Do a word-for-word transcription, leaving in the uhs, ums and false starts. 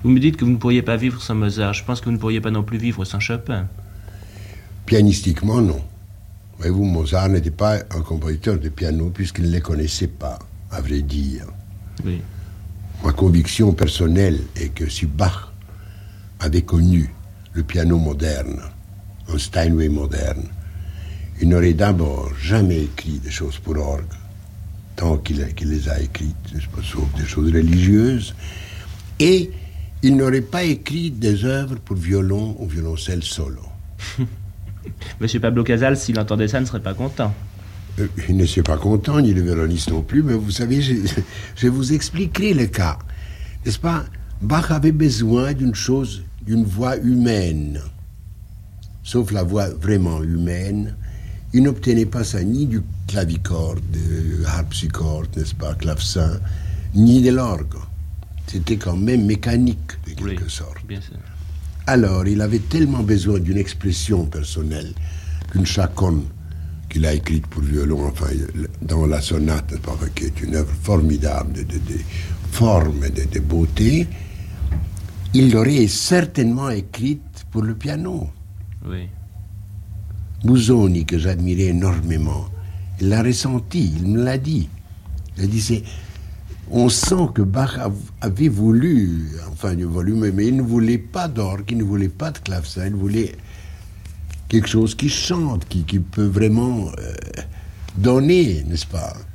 Vous me dites que vous ne pourriez pas vivre sans Mozart. Je pense que vous ne pourriez pas non plus vivre sans Chopin. Pianistiquement, non. Voyez-vous, Mozart n'était pas un compositeur de piano puisqu'il ne les connaissait pas, à vrai dire. Oui. Ma conviction personnelle est que si Bach avait connu le piano moderne, un Steinway moderne, il n'aurait d'abord jamais écrit des choses pour orgue, tant qu'il, qu'il les a écrites, sauf des choses religieuses, et il n'aurait pas écrit des œuvres pour violon ou violoncelle solo. Monsieur Pablo Casals, s'il entendait ça, ne serait pas content. Euh, il ne serait pas content, ni le violoniste non plus, mais vous savez, je, je vous expliquerai le cas. N'est-ce pas? Bach avait besoin d'une chose, d'une voix humaine. Sauf la voix vraiment humaine, il n'obtenait pas ça ni du clavicorde, du harpsichorde, n'est-ce pas, clavecin, ni de l'orgue. C'était quand même mécanique, de quelque Oui, sorte. bien sûr. Alors, il avait tellement besoin d'une expression personnelle qu'une chaconne qu'il a écrite pour violon, enfin, dans la sonate, n'est-ce pas, qui est une œuvre formidable de, de, de forme et de, de beauté, il l'aurait certainement écrite pour le piano. Oui. Busoni, que j'admirais énormément, il l'a ressenti, il me l'a dit. Il a dit, c'est... On sent que Bach avait voulu, enfin, du volume, mais il ne voulait pas d'orgue, il ne voulait pas de clavecin, il voulait quelque chose qui chante, qui, qui peut vraiment euh, donner, n'est-ce pas?